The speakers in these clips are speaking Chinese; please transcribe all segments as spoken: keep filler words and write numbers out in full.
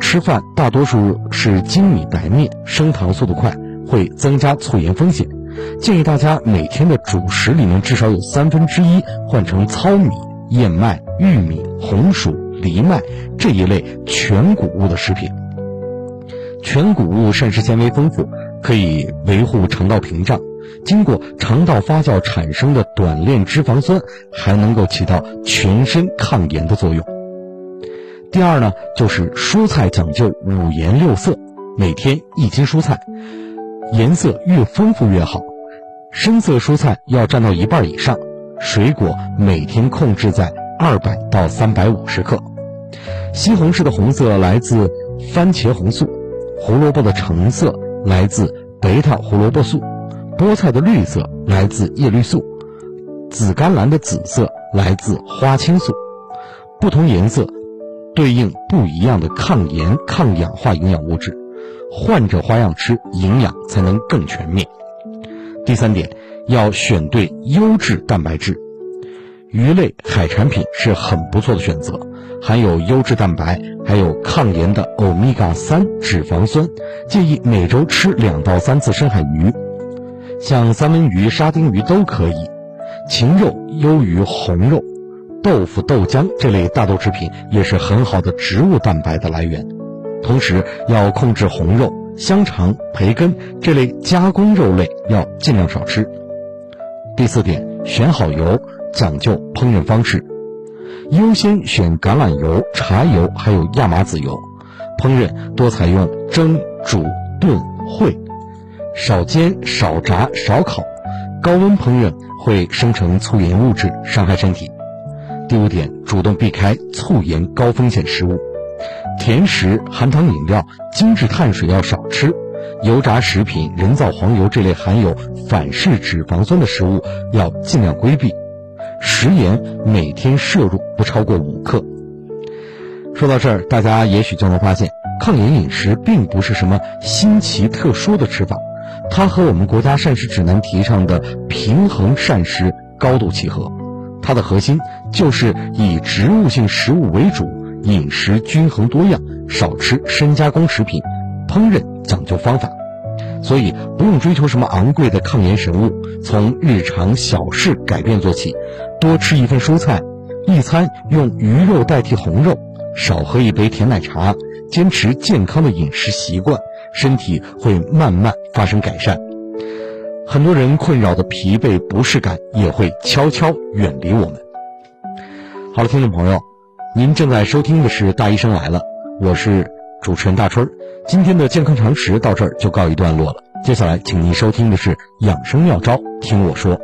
吃饭大多数是精米白面，升糖速度快，会增加促炎风险。建议大家每天的主食里面至少有三分之一换成糙米、燕麦、玉米、红薯、藜麦这一类全谷物的食品。全谷物膳食纤维丰富，可以维护肠道屏障，经过肠道发酵产生的短链脂肪酸还能够起到全身抗炎的作用。第二呢，就是蔬菜讲究五颜六色，每天一斤蔬菜，颜色越丰富越好，深色蔬菜要占到一半以上，水果每天控制在二百到三百五十克。西红柿的红色来自番茄红素，胡萝卜的橙色来自贝塔胡萝卜素，菠菜的绿色来自叶绿素，紫甘蓝的紫色来自花青素。不同颜色对应不一样的抗炎抗氧化营养物质，换着花样吃，营养才能更全面。第三点，要选对优质蛋白质，鱼类海产品是很不错的选择，含有优质蛋白，还有抗炎的欧米伽三脂肪酸，建议每周吃两到三次深海鱼，像三文鱼、沙丁鱼都可以。禽肉优于红肉，豆腐、豆浆这类大豆制品也是很好的植物蛋白的来源。同时要控制红肉、香肠、培根这类加工肉类要尽量少吃。第四点，选好油，讲究烹饪方式，优先选橄榄油、茶油还有亚麻籽油，烹饪多采用蒸、煮、炖、烩，少煎、少炸、少烤，高温烹饪会生成促炎物质，伤害身体。第五点，主动避开促炎高风险食物，甜食、含糖饮料、精致碳水要少吃，油炸食品、人造黄油这类含有反式脂肪酸的食物要尽量规避，食盐每天摄入不超过五克。说到这儿，大家也许就能发现，抗炎饮食并不是什么新奇特殊的吃法，它和我们国家膳食指南提倡的平衡膳食高度契合。它的核心就是以植物性食物为主，饮食均衡多样，少吃深加工食品，烹饪讲究方法。所以不用追求什么昂贵的抗炎神物，从日常小事改变做起，多吃一份蔬菜，一餐用鱼肉代替红肉，少喝一杯甜奶茶，坚持健康的饮食习惯，身体会慢慢发生改善。很多人困扰的疲惫不适感也会悄悄远离我们。好了，听众朋友，您正在收听的是大医生来了，我是主持人大春。今天的健康常识到这儿就告一段落了，接下来请您收听的是养生妙招，听我说。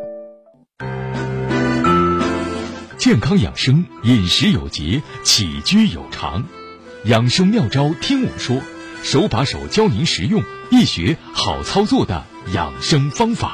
健康养生，饮食有节，起居有常。养生妙招听我说，手把手教您实用易学好操作的养生方法。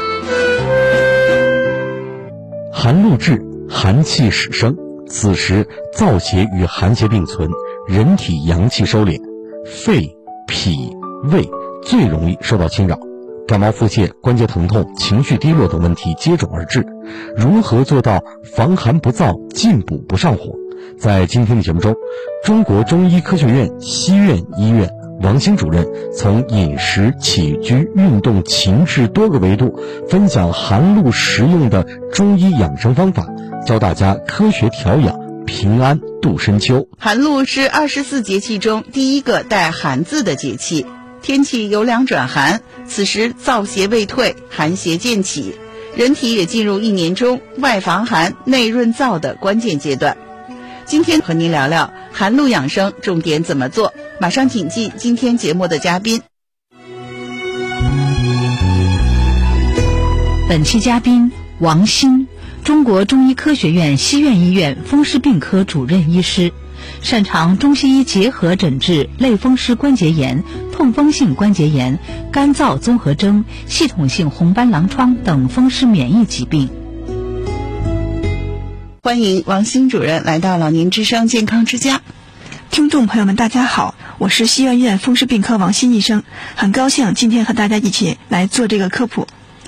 寒露至，寒气始生，此时燥邪与寒邪并存，人体阳气收敛，肺、脾、胃最容易受到侵扰，感冒、腹泻、关节疼痛、情绪低落等问题接踵而至。如何做到防寒不燥、进补不上火？在今天的节目中，中国中医科学院西苑医院王兴主任从饮食、起居、运动、情志多个维度分享寒露实用的中医养生方法，教大家科学调养，平安度深秋。 寒露是二十四节气中第一个带寒字的节气，天气由凉转寒，此时燥邪未退，寒邪渐起，人体也进入一年中外防寒、内润燥的关键阶段。今天和您聊聊寒露养生重点怎么做，马上请进今天节目的嘉宾。 本期嘉宾王兴，中国中医科学院西苑医院风湿病科主任医师，擅长中西医结合诊治类风湿关节炎、痛风性关节炎、干燥综合征、系统性红斑狼疮等风湿免疫疾病。 欢迎王兴主任来到老年之声健康之家。 听众朋友们大家好，我是西苑医院风湿病科王兴医生，很高兴今天和大家一起来做这个科普。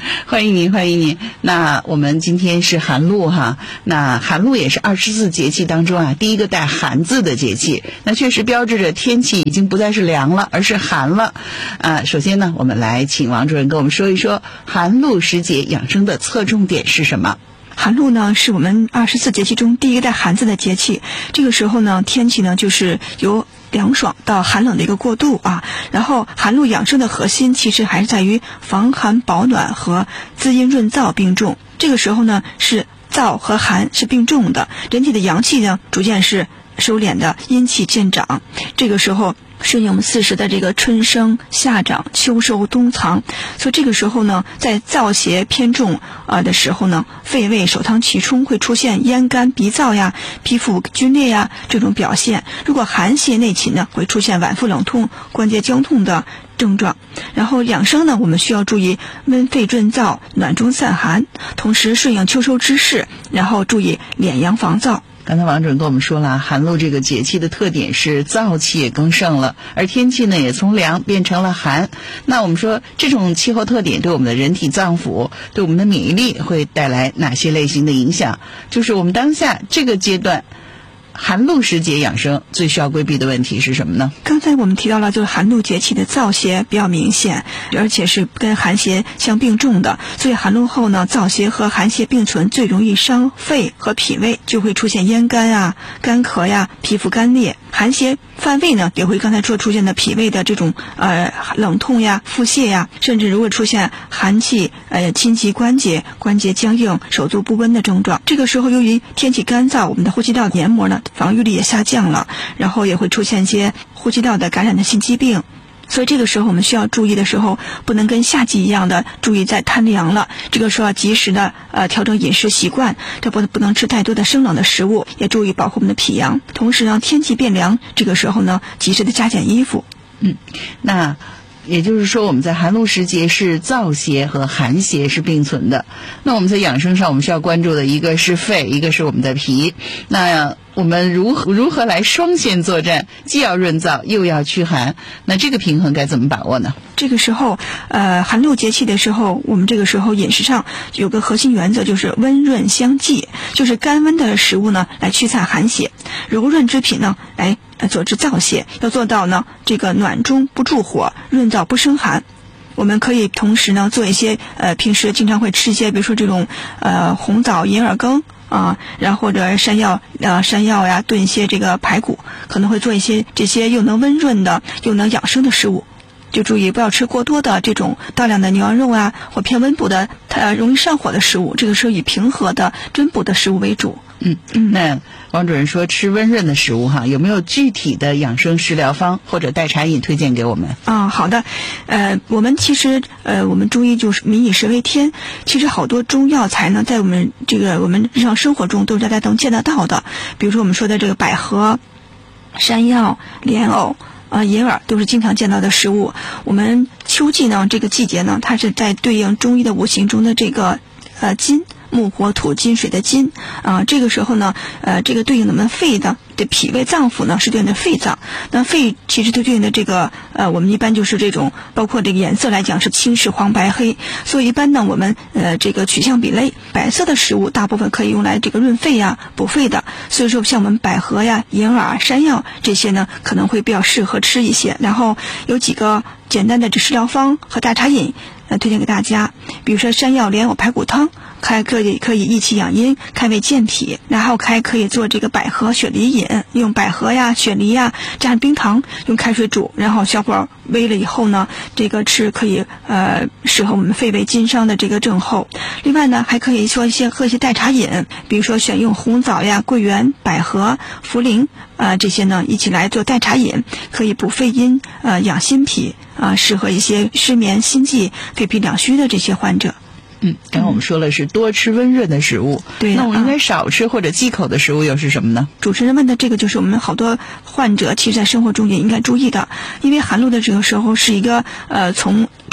欢迎您，欢迎您。那我们今天是寒露哈，那寒露也是二十四节气当中啊第一个带寒字的节气，那确实标志着天气已经不再是凉了，而是寒了。啊，首先呢，我们来请王主任跟我们说一说寒露时节养生的侧重点是什么？ 寒露呢，是我们二十四节气中第一个带寒字的节气。这个时候呢，天气呢就是由凉爽到寒冷的一个过渡啊。然后寒露养生的核心其实还是在于防寒保暖和滋阴润燥并重。这个时候呢，是燥和寒是并重的，人体的阳气呢逐渐是收敛的，阴气渐长。这个时候顺应我们四时的这个春生、夏长、秋收、冬藏，所以这个时候呢，在燥邪偏重呃的时候呢，肺胃首当其冲，会出现咽干、鼻燥呀、皮肤皲裂呀这种表现。如果寒邪内侵呢，会出现脘腹冷痛、关节僵痛的症状。然后养生呢，我们需要注意温肺润燥、暖中散寒，同时顺应秋收之势，然后注意敛阳防燥。 刚才王主任跟我们说了，寒露这个节气的特点是燥气也更盛了，而天气呢也从凉变成了寒。那我们说这种气候特点对我们的人体脏腑、对我们的免疫力会带来哪些类型的影响？就是我们当下这个阶段寒露时节养生最需要规避的问题是什么呢？ 刚才我们提到了，就是寒露节气的燥邪比较明显，而且是跟寒邪相并重的，所以寒露后呢，燥邪和寒邪并存，最容易伤肺和脾胃，就会出现咽干啊、干咳呀、皮肤干裂。寒邪犯胃呢，也会刚才说出现的脾胃的这种呃冷痛呀、腹泻呀，甚至如果出现寒气呃侵袭关节、关节僵硬、手足不温的症状。这个时候由于天气干燥，我们的呼吸道黏膜呢防御力也下降了，然后也会出现一些呼吸道的感染的新疾病。所以这个时候我们需要注意的时候，不能跟夏季一样的注意在贪凉了，这个时候要及时的呃调整饮食习惯，这不不能吃太多的生冷的食物，也注意保护我们的脾阳。同时呢，天气变凉，这个时候呢，及时的加减衣服。 嗯，那也就是说，我们在寒露时节是燥邪和寒邪是并存的。那我们在养生上，我们需要关注的一个是肺，一个是我们的脾。那我们如何如何来双线作战，既要润燥又要驱寒？那这个平衡该怎么把握呢？ 这个时候，呃，寒露节气的时候，我们这个时候饮食上有个核心原则，就是温润相济，就是甘温的食物呢来驱散寒邪，柔润之品呢来佐治燥邪，要做到呢这个暖中不助火，润燥不生寒。我们可以同时呢做一些呃平时经常会吃一些，比如说这种呃红枣银耳羹啊，然后或者山药呃山药呀炖一些这个排骨，可能会做一些这些又能温润的又能养生的食物。就注意不要吃过多的这种大量的牛羊肉啊，或偏温补的它容易上火的食物，这个时候以平和的温补的食物为主。 嗯嗯，那王主任说吃温润的食物哈，有没有具体的养生食疗方或者代茶饮推荐给我们？ 啊，好的，呃，我们其实呃，我们中医就是民以食为天，其实好多中药材呢，在我们这个我们日常生活中都是大家能见得到的，比如说我们说的这个百合、山药、莲藕。啊，银耳都是经常见到的食物。我们秋季呢，这个季节呢，它是在对应中医的五行中的这个呃金。木火土金水的金啊、呃，这个时候呢，呃，这个对应我们肺的的脾胃脏腑呢是对应的肺脏。那肺其实对应的这个呃，我们一般就是这种，包括这个颜色来讲是青赤黄白黑。所以一般呢，我们呃这个取向比类，白色的食物大部分可以用来这个润肺呀、补肺的。所以说像我们百合呀、银耳、山药这些呢，可能会比较适合吃一些。然后有几个简单的这食疗方和大茶饮。呃，推荐给大家，比如说山药莲藕排骨汤，还可以可以益气养阴、开胃健脾，然后还可以做这个百合雪梨饮，用百合呀、雪梨呀加上冰糖，用开水煮，然后小火煨了以后呢，这个吃可以呃适合我们肺胃经伤的这个症候。另外呢，还可以说一些喝一些代茶饮，比如说选用红枣呀、桂圆、百合、茯苓啊、呃、这些呢一起来做代茶饮，可以补肺阴呃养心脾啊、呃，适合一些失眠、心悸、肺脾两虚的这些患者。 嗯，刚刚我们说了是多吃温润的食物， 对， 那我们应该少吃或者忌口的食物又是什么呢？ 主持人问的这个就是我们好多患者其实在生活中也应该注意的，因为寒露的这个时候是一个呃从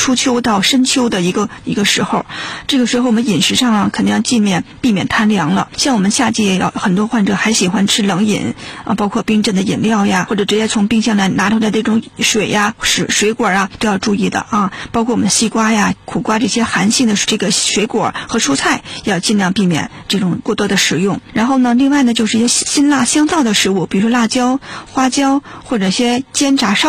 初秋到深秋的一个一个时候，这个时候我们饮食上啊，肯定要避免避免贪凉了。像我们夏季也要很多患者还喜欢吃冷饮啊，包括冰镇的饮料呀，或者直接从冰箱来拿出来这种水呀、水水果啊，都要注意的啊。包括我们西瓜呀、苦瓜这些寒性的这个水果和蔬菜，要尽量避免这种过多的食用。然后呢，另外呢，就是一些辛辣香燥的食物，比如说辣椒、花椒或者一些煎炸烧